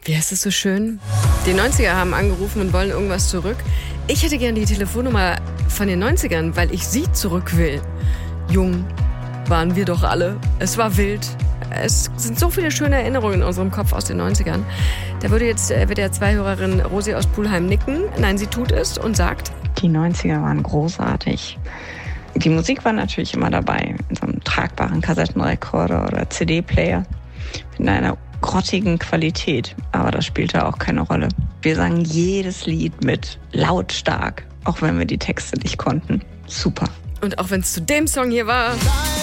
Wie heißt es so schön? Die 90er haben angerufen und wollen irgendwas zurück. Ich hätte gern die Telefonnummer von den 90ern, weil ich sie zurück will. Jung waren wir doch alle. Es war wild. Es sind so viele schöne Erinnerungen in unserem Kopf aus den 90ern. Da würde jetzt WDR-2-Hörerin Rosi aus Pulheim nicken. Nein, sie tut es und sagt: Die 90er waren großartig. Die Musik war natürlich immer dabei. In so einem tragbaren Kassettenrekorder oder CD-Player. In einer grottigen Qualität. Aber das spielte auch keine Rolle. Wir sangen jedes Lied mit. Lautstark. Auch wenn wir die Texte nicht konnten. Super. Und auch wenn es zu dem Song hier war.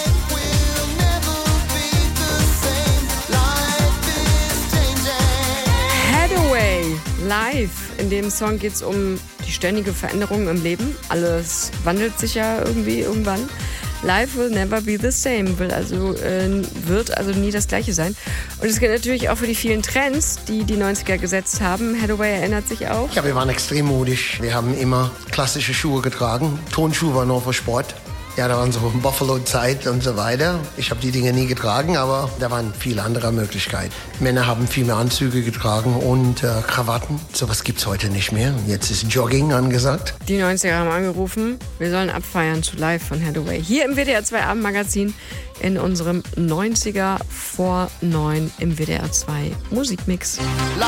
Hathaway, live. In dem Song geht es um die ständige Veränderung im Leben. Alles wandelt sich ja irgendwie irgendwann. Life will never be the same, wird also nie das Gleiche sein. Und es gilt natürlich auch für die vielen Trends, die die 90er gesetzt haben. Hathaway erinnert sich auch. Ja, wir waren extrem modisch. Wir haben immer klassische Schuhe getragen. Tonschuhe waren nur für Sport. Ja, da waren so Buffalo-Zeit und so weiter. Ich habe die Dinge nie getragen, aber da waren viele andere Möglichkeiten. Männer haben viel mehr Anzüge getragen und Krawatten. Sowas gibt's heute nicht mehr. Jetzt ist Jogging angesagt. Die 90er haben angerufen, wir sollen abfeiern zu Live von Hathaway. Hier im WDR 2 Abendmagazin in unserem 90er vor 9 im WDR 2 Musikmix.